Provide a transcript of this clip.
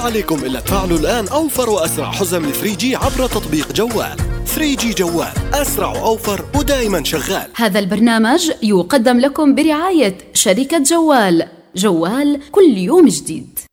عليكم إلا تفعلوا الآن أوفر وأسرع حزم 3G عبر تطبيق جوال. 3G جوال، أسرع وأوفر ودائما شغال. هذا البرنامج يقدم لكم برعاية شركة جوال. جوال كل يوم جديد.